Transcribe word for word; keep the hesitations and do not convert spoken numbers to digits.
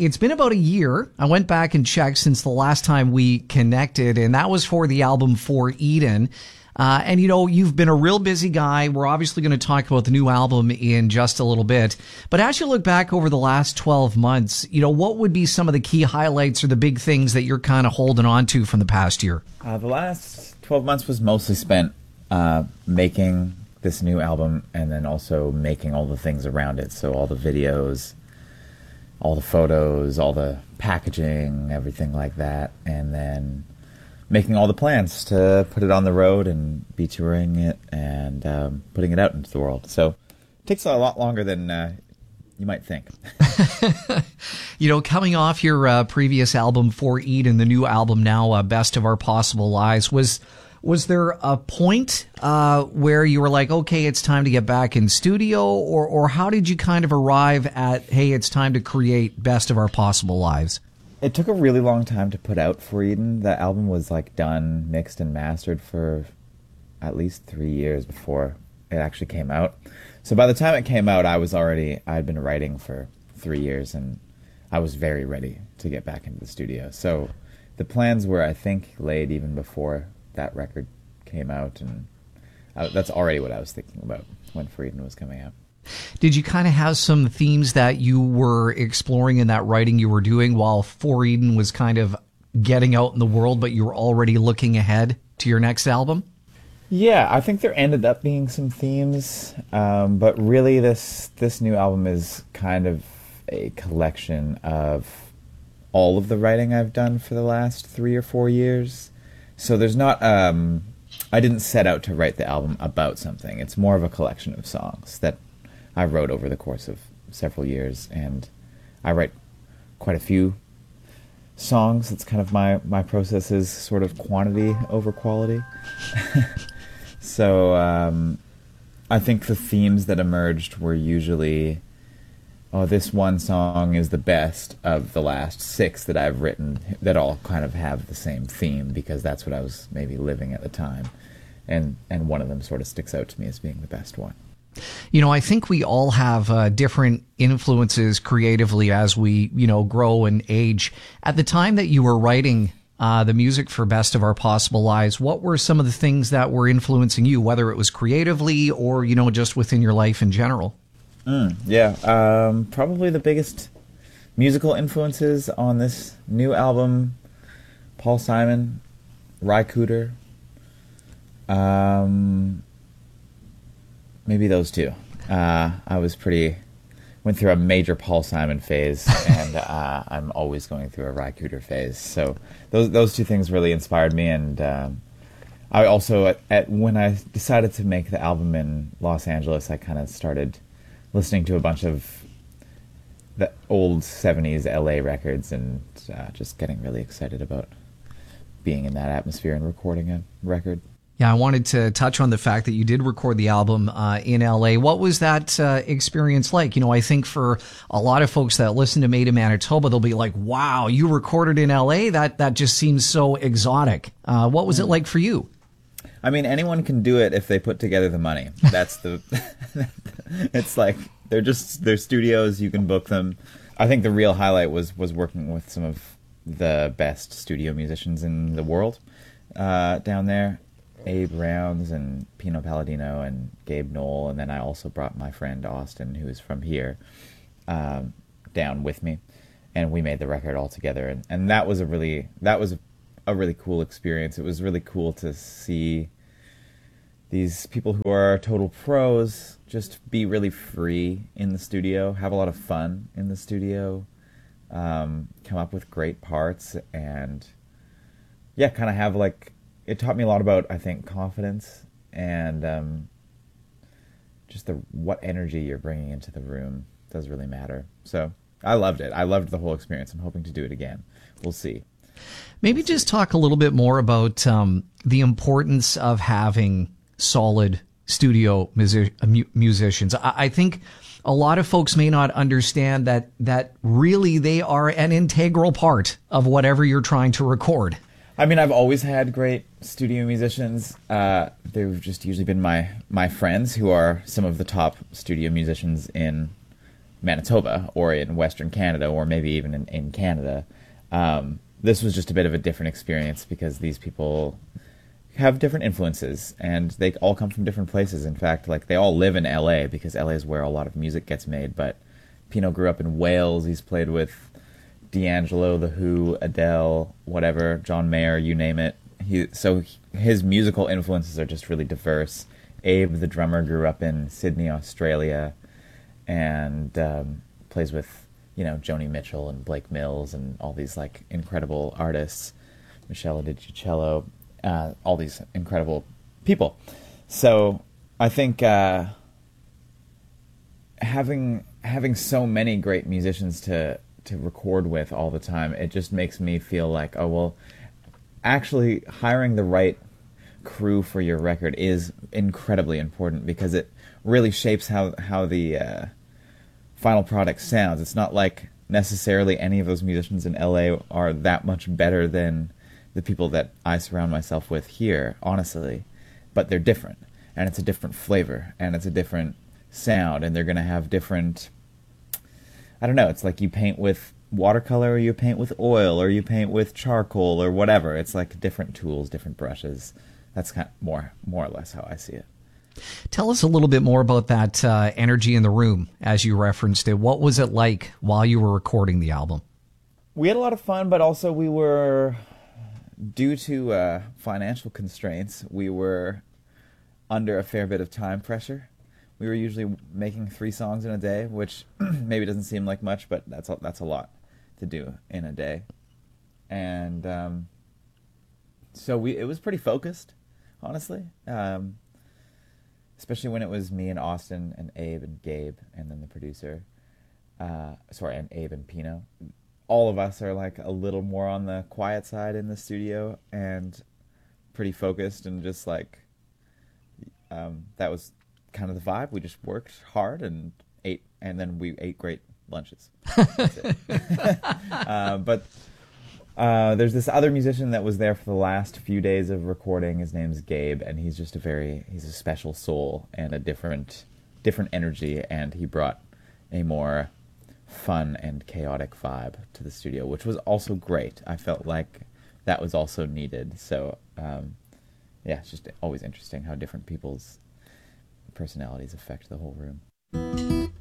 it's been about a year. I went back and checked since the last time we connected, and that was for the album For Eden. Uh, and, you know, you've been a real busy guy. We're obviously going to talk about the new album in just a little bit. But as you look back over the last twelve months, you know, what would be some of the key highlights or the big things that you're kind of holding on to from the past year? Uh, the last twelve months was mostly spent uh, making this new album and then also making all the things around it. So all the videos, all the photos, all the packaging, everything like that. And then making all the plans to put it on the road and be touring it and um, putting it out into the world. So it takes a lot longer than uh, you might think. You know, coming off your uh, previous album, For Eden, the new album now, uh, Best of Our Possible Lives, was was there a point uh, where you were like, okay, it's time to get back in studio? Or, or how did you kind of arrive at, hey, it's time to create Best of Our Possible Lives? It took a really long time to put out For Eden. The album was like done, mixed and mastered for at least three years before it actually came out. So by the time it came out, I was already, I'd been writing for three years and I was very ready to get back into the studio. So the plans were, I think, laid even before that record came out, and I, that's already what I was thinking about when For Eden was coming out. Did you kind of have some themes that you were exploring in that writing you were doing while For Eden was kind of getting out in the world, but you were already looking ahead to your next album? Yeah, I think there ended up being some themes, um, but really this this new album is kind of a collection of all of the writing I've done for the last three or four years. So there's not, um, I didn't set out to write the album about something. It's more of a collection of songs that I wrote over the course of several years, and I write quite a few songs. It's kind of my, my process is sort of quantity over quality. So um, I think the themes that emerged were usually, oh, this one song is the best of the last six that I've written that all kind of have the same theme, because that's what I was maybe living at the time. And, and one of them sort of sticks out to me as being the best one. You know, I think we all have uh, different influences creatively as we, you know, grow and age. At the time that you were writing uh, the music for Best of Our Possible Lives, what were some of the things that were influencing you, whether it was creatively or, you know, just within your life in general? Mm, yeah, um, probably the biggest musical influences on this new album, Paul Simon, Ry Cooder, um, maybe those two. Uh, I was pretty, went through a major Paul Simon phase, and uh, I'm always going through a Ry Cooder phase. So those those two things really inspired me, and um, I also, at, at when I decided to make the album in Los Angeles, I kind of started listening to a bunch of the old seventies L A records and uh, just getting really excited about being in that atmosphere and recording a record. Yeah, I wanted to touch on the fact that you did record the album uh, in L A. What was that uh, experience like? You know, I think for a lot of folks that listen to Made in Manitoba, they'll be like, wow, you recorded in L A? That, that just seems so exotic. Uh, what was it like for you? I mean, anyone can do it if they put together the money. That's the... It's like, they're just, they're studios, you can book them. I think the real highlight was, was working with some of the best studio musicians in the world uh, down there. Abe Rounds and Pino Palladino and Gabe Knoll, and then I also brought my friend Austin, who is from here, um, down with me, and we made the record all together. And, and that was a really, that was a really cool experience. It was really cool to see these people who are total pros just be really free in the studio, have a lot of fun in the studio, um, come up with great parts, and yeah, kind of have like, it taught me a lot about, I think, confidence and um, just the what energy you're bringing into the room does really matter. So I loved it. I loved the whole experience. I'm hoping to do it again. We'll see. Maybe we'll just see. Talk a little bit more about um, the importance of having solid studio music- musicians. I-, I think a lot of folks may not understand that that really they are an integral part of whatever you're trying to record. I mean, I've always had great studio musicians. Uh, they've just usually been my, my friends, who are some of the top studio musicians in Manitoba or in Western Canada or maybe even in, in Canada. Um, this was just a bit of a different experience because these people have different influences and they all come from different places. In fact, like they all live in L A because L A is where a lot of music gets made. But Pino grew up in Wales. He's played with D'Angelo, The Who, Adele, whatever, John Mayer, you name it. He so his musical influences are just really diverse. Abe, the drummer, grew up in Sydney, Australia, and um, plays with, you know, Joni Mitchell and Blake Mills and all these like incredible artists. Michelle DiCiccello, uh, all these incredible people. So I think uh, having having so many great musicians to to record with all the time, it just makes me feel like, oh well, actually hiring the right crew for your record is incredibly important because it really shapes how how the uh, final product sounds. It's not like necessarily any of those musicians in L A are that much better than the people that I surround myself with here, honestly, but they're different, and it's a different flavor, and it's a different sound, and they're going to have different, I don't know, it's like you paint with watercolor, or you paint with oil, or you paint with charcoal, or whatever. It's like different tools, different brushes. That's kind of more, more or less how I see it. Tell us a little bit more about that uh, energy in the room, as you referenced it. What was it like while you were recording the album? We had a lot of fun, but also we were, due to uh, financial constraints, we were under a fair bit of time pressure. We were usually making three songs in a day, which maybe doesn't seem like much, but that's a, that's a lot to do in a day. And um, so we it was pretty focused, honestly, um, especially when it was me and Austin and Abe and Gabe and then the producer. Uh, sorry, and Abe and Pino. All of us are like a little more on the quiet side in the studio and pretty focused and just like um, that was kind of the vibe. We just worked hard and ate, and then we ate great lunches. That's it. uh, but uh, there's this other musician that was there for the last few days of recording. His name's Gabe, and he's just a very he's a special soul and a different different energy, and he brought a more fun and chaotic vibe to the studio, which was also great. I felt like that was also needed. So um, yeah, it's just always interesting how different people's personalities affect the whole room.